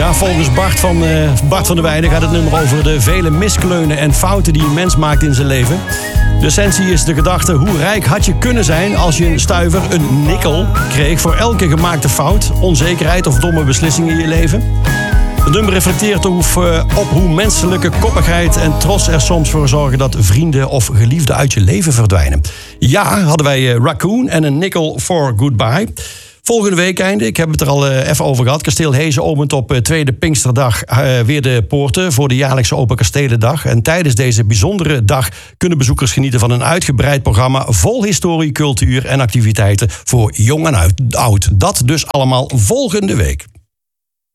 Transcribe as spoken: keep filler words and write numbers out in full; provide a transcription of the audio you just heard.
Ja, volgens Bart van, uh, Bart van der Weijden gaat het nummer over de vele miskleunen en fouten die een mens maakt in zijn leven. De essentie is de gedachte: hoe rijk had je kunnen zijn als je een stuiver, een nikkel, kreeg voor elke gemaakte fout, onzekerheid of domme beslissing in je leven? Het nummer reflecteert op, uh, op hoe menselijke koppigheid en trots er soms voor zorgen dat vrienden of geliefden uit je leven verdwijnen. Ja, hadden wij uh, Raccoon en een Nickel for Goodbye. Volgende week einde, ik heb het er al uh, even over gehad. Kasteel Hezen opent op uh, tweede Pinksterdag uh, weer de poorten voor de jaarlijkse Open Kastelendag. En tijdens deze bijzondere dag kunnen bezoekers genieten van een uitgebreid programma vol historie, cultuur en activiteiten voor jong en oud. Dat dus allemaal volgende week.